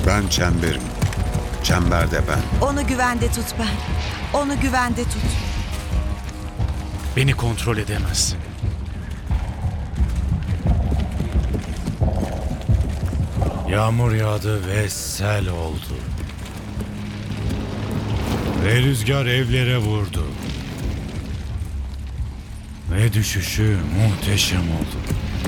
Ben çemberim. Çember de ben. Onu güvende tut Ben. Onu güvende tut. Beni kontrol edemezsin. Yağmur yağdı ve sel oldu. Ve rüzgar evlere vurdu. Ve düşüşü muhteşem oldu.